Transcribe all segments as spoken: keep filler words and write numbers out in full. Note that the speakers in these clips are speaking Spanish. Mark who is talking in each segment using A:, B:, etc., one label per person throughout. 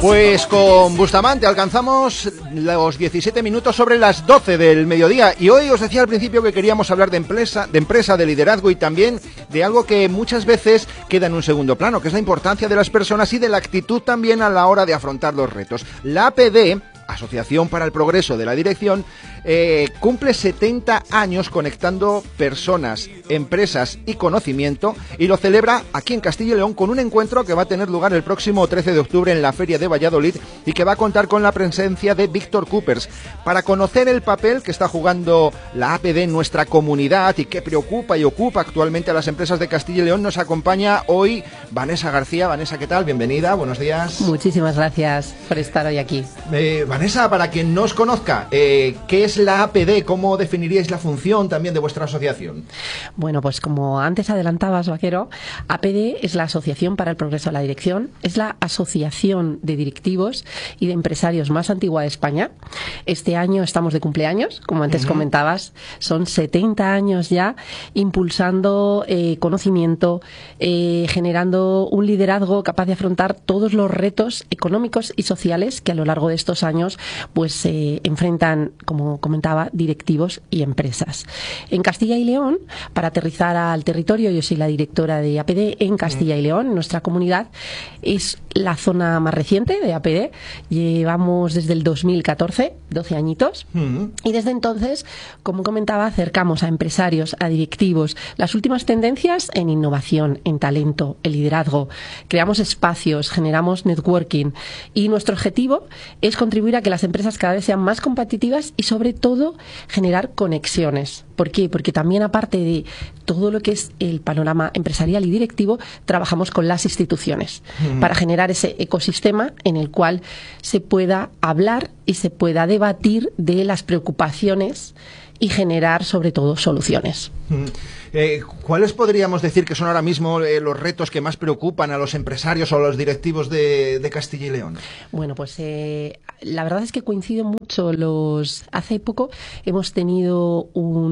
A: Pues con Bustamante alcanzamos los diecisiete minutos sobre las doce del mediodía y hoy os decía al principio que queríamos hablar de empresa, de empresa, de liderazgo y también de algo que muchas veces queda en un segundo plano, que es la importancia de las personas y de la actitud también a la hora de afrontar los retos. La A P D, Asociación para el Progreso de la Dirección, eh, cumple setenta años conectando personas, empresas y conocimiento y lo celebra aquí en Castilla y León con un encuentro que va a tener lugar el próximo trece de octubre en la Feria de Valladolid y que va a contar con la presencia de Víctor Coopers. Para conocer el papel que está jugando la A P D en nuestra comunidad y que preocupa y ocupa actualmente a las empresas de Castilla y León, nos acompaña hoy Vanessa García. Vanessa, ¿qué tal? Bienvenida, buenos días.
B: Muchísimas gracias por estar hoy aquí.
A: Eh, Vanessa, para quien no os conozca, eh, ¿qué es la A P D? ¿Cómo definiríais la función también de vuestra asociación?
B: Bueno, pues como antes adelantabas, Vaquero, A P D es la Asociación para el Progreso de la Dirección, es la asociación de directivos y de empresarios más antigua de España. Este año estamos de cumpleaños, como antes uh-huh. comentabas, son setenta años ya impulsando eh, conocimiento, eh, generando un liderazgo capaz de afrontar todos los retos económicos y sociales que a lo largo de estos años pues se eh, enfrentan, como comentaba, directivos y empresas. En Castilla y León, para aterrizar al territorio, yo soy la directora de A P D en Castilla y León, nuestra comunidad es la zona más reciente de A P D, llevamos desde el dos mil catorce, doce añitos, uh-huh. y desde entonces, como comentaba, acercamos a empresarios, a directivos, las últimas tendencias en innovación, en talento, en liderazgo, creamos espacios, generamos networking y nuestro objetivo es contribuir a que las empresas cada vez sean más competitivas y sobre todo generar conexiones. ¿Por qué? Porque también aparte de todo lo que es el panorama empresarial y directivo, trabajamos con las instituciones uh-huh. para generar ese ecosistema en el cual se pueda hablar y se pueda debatir de las preocupaciones y generar sobre todo soluciones.
A: Uh-huh. Eh, ¿Cuáles podríamos decir que son ahora mismo eh, los retos que más preocupan a los empresarios o a los directivos de, de Castilla y León?
B: Bueno, pues eh, la verdad es que coinciden mucho los... Hace poco hemos tenido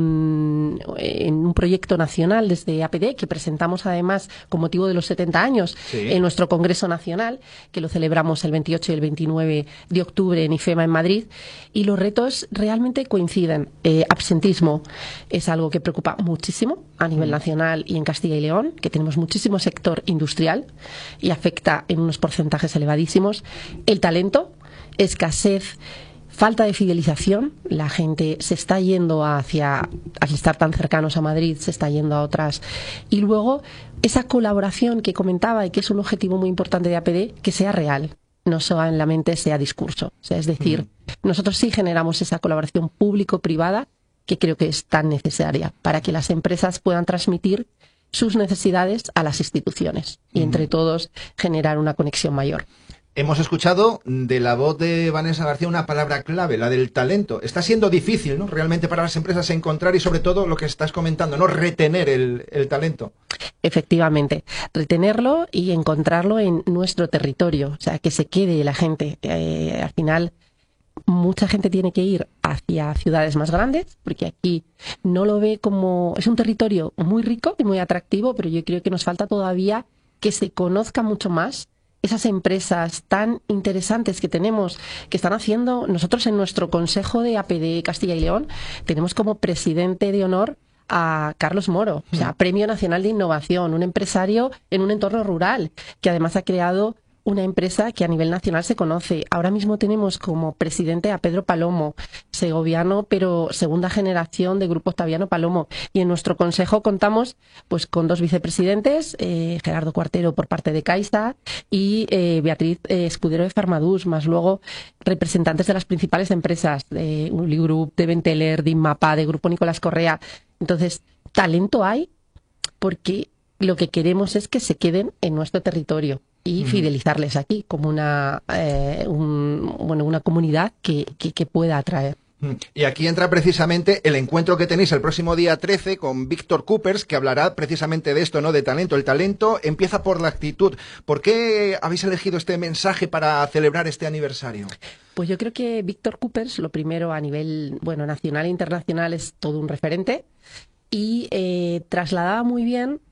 B: un, en un proyecto nacional desde A P D que presentamos además con motivo de los setenta años sí. en nuestro Congreso Nacional, que lo celebramos el veintiocho y el veintinueve de octubre en IFEMA en Madrid, y los retos realmente coinciden. Eh, absentismo es algo que preocupa muchísimo a nivel nacional y en Castilla y León, que tenemos muchísimo sector industrial y afecta en unos porcentajes elevadísimos. El talento, escasez, falta de fidelización, la gente se está yendo hacia, al estar tan cercanos a Madrid, se está yendo a otras. Y luego, esa colaboración que comentaba y que es un objetivo muy importante de A P D, que sea real, no solamente sea discurso. O sea, es decir, mm. nosotros sí generamos esa colaboración público-privada que creo que es tan necesaria para que las empresas puedan transmitir sus necesidades a las instituciones y entre todos generar una conexión mayor.
A: Hemos escuchado de la voz de Vanessa García una palabra clave, la del talento. Está siendo difícil, ¿no?, realmente para las empresas encontrar y sobre todo lo que estás comentando, ¿no?, retener el, el talento.
B: Efectivamente, retenerlo y encontrarlo en nuestro territorio, o sea, que se quede la gente. Eh, al final, mucha gente tiene que ir hacia ciudades más grandes, porque aquí no lo ve como... Es un territorio muy rico y muy atractivo, pero yo creo que nos falta todavía que se conozca mucho más esas empresas tan interesantes que tenemos, que están haciendo... Nosotros en nuestro Consejo de A P D Castilla y León tenemos como presidente de honor a Carlos Moro, o sea, Premio Nacional de Innovación, un empresario en un entorno rural, que además ha creado una empresa que a nivel nacional se conoce. Ahora mismo tenemos como presidente a Pedro Palomo, segoviano, pero segunda generación de Grupo Octaviano Palomo. Y en nuestro consejo contamos pues con dos vicepresidentes, eh, Gerardo Cuartero por parte de Caixa y eh, Beatriz eh, Escudero de Farmadús, más luego representantes de las principales empresas, de Uligroup, de Benteler, de Inmapa, de Grupo Nicolás Correa. Entonces, talento hay porque lo que queremos es que se queden en nuestro territorio y fidelizarles aquí como una eh, un, bueno una comunidad que, que, que pueda atraer.
A: Y aquí entra precisamente el encuentro que tenéis el próximo día trece con Víctor Coopers, que hablará precisamente de esto, ¿no?, de talento. El talento empieza por la actitud. ¿Por qué habéis elegido este mensaje para celebrar este aniversario?
B: Pues yo creo que Víctor Coopers, lo primero a nivel bueno nacional e internacional, es todo un referente y eh, trasladaba muy bien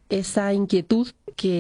B: esa inquietud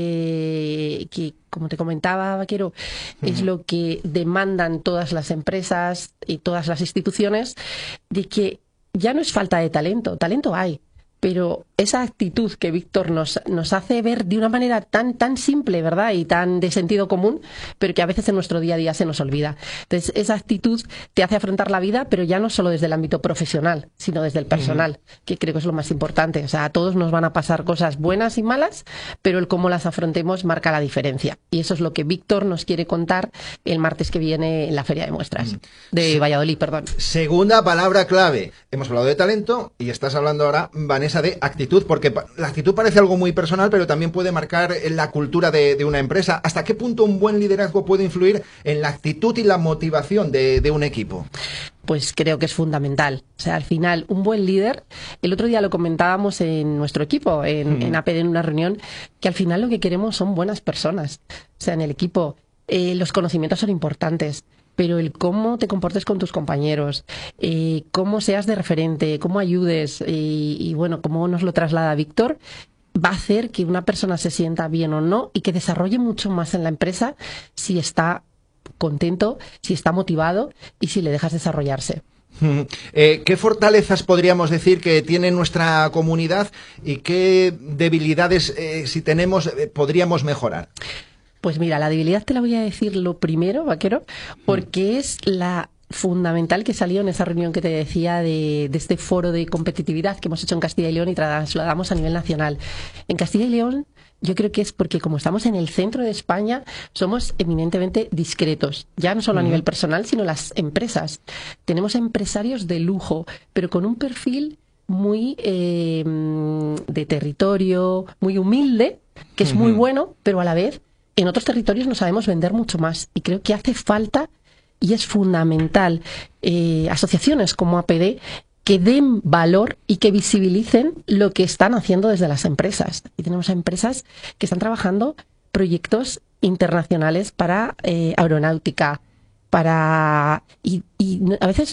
B: que, que, como te comentaba, Vaquero, uh-huh. es lo que demandan todas las empresas y todas las instituciones, de que ya no es falta de talento, talento hay, pero esa actitud que Víctor nos, nos hace ver de una manera tan, tan simple, ¿verdad? Y tan de sentido común, pero que a veces en nuestro día a día se nos olvida. Entonces, esa actitud te hace afrontar la vida, pero ya no solo desde el ámbito profesional, sino desde el personal, uh-huh. que creo que es lo más importante. O sea, a todos nos van a pasar cosas buenas y malas, pero el cómo las afrontemos marca la diferencia. Y eso es lo que Víctor nos quiere contar el martes que viene en la Feria de Muestras, uh-huh. de sí. Valladolid, perdón.
A: Segunda palabra clave. Hemos hablado de talento y estás hablando ahora, Vanessa, de actitud, porque la actitud parece algo muy personal, pero también puede marcar la cultura de, de una empresa. ¿Hasta qué punto un buen liderazgo puede influir en la actitud y la motivación de, de un equipo?
B: Pues creo que es fundamental. O sea, al final, un buen líder, el otro día lo comentábamos en nuestro equipo, en, mm. en A P D, en una reunión, que al final lo que queremos son buenas personas. O sea, en el equipo, eh, los conocimientos son importantes, pero el cómo te comportes con tus compañeros, eh, cómo seas de referente, cómo ayudes y, y, bueno, cómo nos lo traslada Víctor, va a hacer que una persona se sienta bien o no y que desarrolle mucho más en la empresa si está contento, si está motivado y si le dejas desarrollarse.
A: Eh, ¿Qué fortalezas podríamos decir que tiene nuestra comunidad y qué debilidades, eh, si tenemos, eh, podríamos mejorar?
B: Pues mira, la debilidad te la voy a decir lo primero, Vaquero, porque mm. es la fundamental que salió en esa reunión que te decía de, de este foro de competitividad que hemos hecho en Castilla y León y trasladamos a nivel nacional. En Castilla y León yo creo que es porque como estamos en el centro de España somos eminentemente discretos, ya no solo mm. a nivel personal, sino las empresas. Tenemos empresarios de lujo, pero con un perfil muy eh, de territorio, muy humilde, que es mm-hmm. muy bueno, pero a la vez en otros territorios no sabemos vender mucho más y creo que hace falta y es fundamental eh, asociaciones como A P D que den valor y que visibilicen lo que están haciendo desde las empresas. Y tenemos empresas que están trabajando proyectos internacionales para eh, aeronáutica, para y, y a veces